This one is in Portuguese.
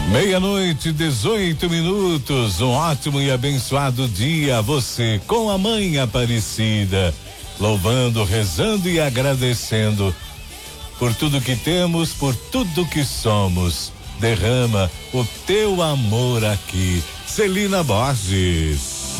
Meia-noite, 18 minutos. Um ótimo e abençoado dia a você com a Mãe Aparecida. Louvando, rezando e agradecendo por tudo que temos, por tudo que somos. Derrama o teu amor aqui. Celina Borges.